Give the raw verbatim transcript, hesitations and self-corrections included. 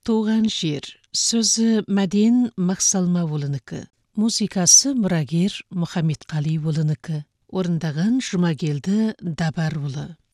Туған жер. Сөзі Мәден Мақсалма болыныкі. Музыкасы Мұрагер Мұхаммедқали болыныкі. Орындаған Жұмагелді Дабар болы.